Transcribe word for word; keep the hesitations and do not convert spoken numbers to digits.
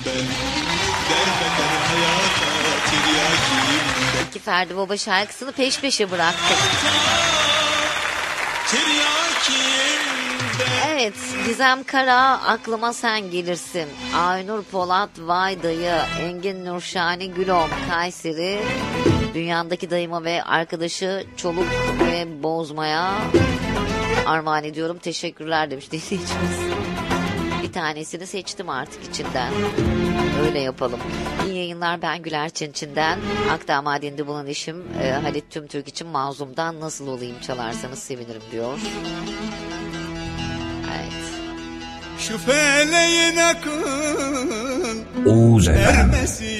derbeder hayata tiryakiyim ben. İki Ferdi Baba şarkısını peş peşe bıraktık. Tiryakiyim ben. Evet, Gizem Kara, aklıma sen gelirsin. Aynur Polat, vay dayı. Engin Nurşani Gülom, Kayseri. Dünyadaki dayıma ve arkadaşı Çoluk ve Bozma'ya armağan ediyorum. Teşekkürler demiş dinleyicimiz. Bir tanesini seçtim artık içinden. Öyle yapalım. İyi yayınlar, ben Güler Çinçin'den. Akdağ Madeninde bulunan eşim e, Halit Tümtürk için Mazlum'dan Nasıl Olayım çalarsanız sevinirim diyor. Evet. Şu feleğin akıl Oğuz Efendi. ermesi